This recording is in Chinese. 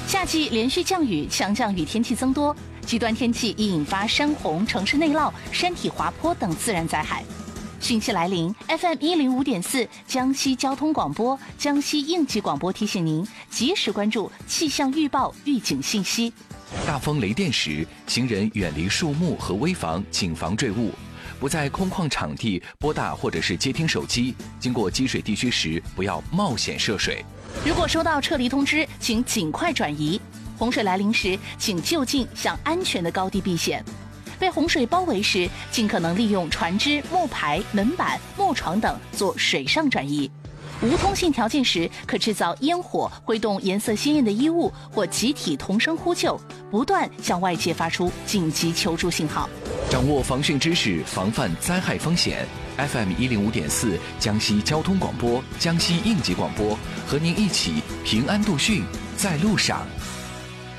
夏季连续降雨，强降雨天气增多，极端天气易引发山洪、城市内涝、山体滑坡等自然灾害。汛期来临 ，FM105.4 江西交通广播、江西应急广播提醒您及时关注气象预报预警信息。 大风雷电时，行人远离树木和危房，谨防坠物。不在空旷场地拨打或者是接听手机，经过积水地区时不要冒险涉水。 如果收到撤离通知，请尽快转移。洪水来临时，请就近向安全的高地避险。被洪水包围时，尽可能利用船只、木牌、门板、木床等做水上转移。无通信条件时，可制造烟火，挥动颜色鲜艳的衣物，或集体同声呼救，不断向外界发出紧急求助信号。 掌握防汛知识，防范灾害风险。FM105.4 江西交通广播、江西应急广播，和您一起平安度汛，在路上。